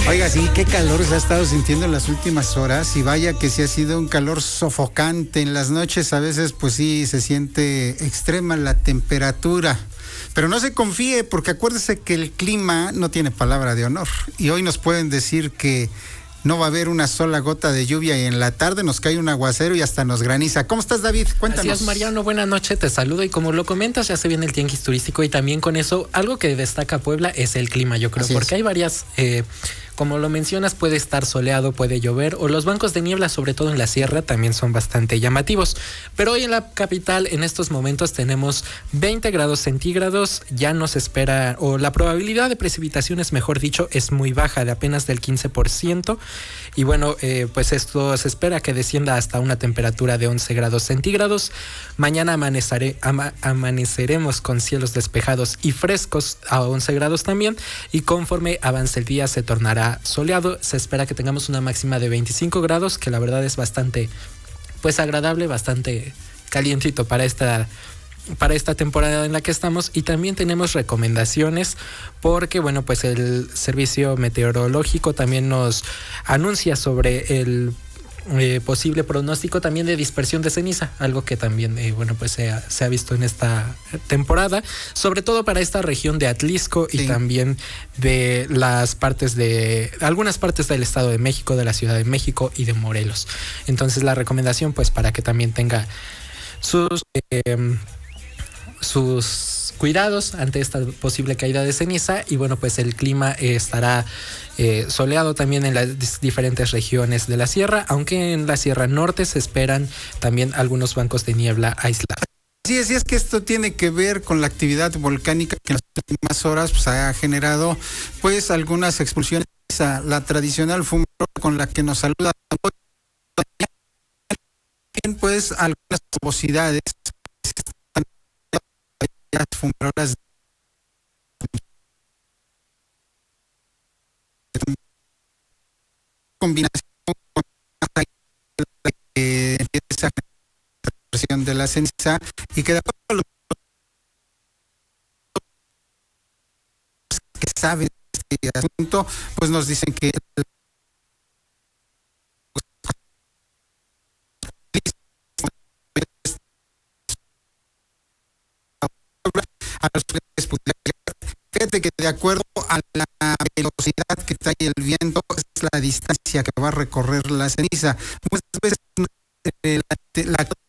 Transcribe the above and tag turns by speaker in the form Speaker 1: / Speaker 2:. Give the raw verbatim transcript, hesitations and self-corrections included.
Speaker 1: Oiga, sí, qué calor se ha estado sintiendo en las últimas horas y vaya que sí ha sido un calor sofocante. En las noches a veces pues sí se siente extrema la temperatura. Pero no se confíe porque acuérdese que el clima no tiene palabra de honor. Y hoy nos pueden decir que no va a haber una sola gota de lluvia y en la tarde nos cae un aguacero y hasta nos graniza. ¿Cómo estás, David? Cuéntanos.
Speaker 2: Así es, Mariano, buenas noches, te saludo y como lo comentas ya se viene el tianguis turístico y también con eso algo que destaca Puebla es el clima, yo creo,
Speaker 1: Así
Speaker 2: porque
Speaker 1: es.
Speaker 2: hay varias, eh, como lo mencionas, puede estar soleado, puede llover o los bancos de niebla, sobre todo en la sierra, también son bastante llamativos. Pero hoy en la capital en estos momentos tenemos veinte grados centígrados, ya nos espera, o la probabilidad de precipitaciones, mejor dicho, es muy baja, de apenas del quince por ciento. Y bueno, eh, pues esto se espera que descienda hasta una temperatura de once grados centígrados. Mañana amaneceré, ama, amaneceremos con cielos despejados y frescos a once grados también. Y conforme avance el día se tornará soleado. Se espera que tengamos una máxima de veinticinco grados, que la verdad es bastante, pues agradable, bastante calientito para esta... para esta temporada en la que estamos. Y también tenemos recomendaciones porque bueno, pues el servicio meteorológico también nos anuncia sobre el eh, posible pronóstico también de dispersión de ceniza, algo que también eh, bueno, pues se ha, se ha visto en esta temporada, sobre todo para esta región de Atlisco y sí. También de las partes de algunas partes del Estado de México, de la Ciudad de México y de Morelos. Entonces la recomendación pues para que también tenga sus eh, sus cuidados ante esta posible caída de ceniza. Y bueno, pues el clima eh, estará eh, soleado también en las diferentes regiones de la sierra, aunque en la Sierra Norte se esperan también algunos bancos de niebla aislados.
Speaker 1: Sí, sí, es que esto tiene que ver con la actividad volcánica que en las últimas horas pues, ha generado pues algunas expulsiones. La tradicional fumarola con la que nos saluda pues algunas nubosidades, las fumarolas combinación con la que empieza la presión de la ceniza y que de acuerdo a los que saben este asunto pues nos dicen que a los fíjate que de acuerdo a la velocidad que trae el viento es la distancia que va a recorrer la ceniza. Muchas veces eh, la, la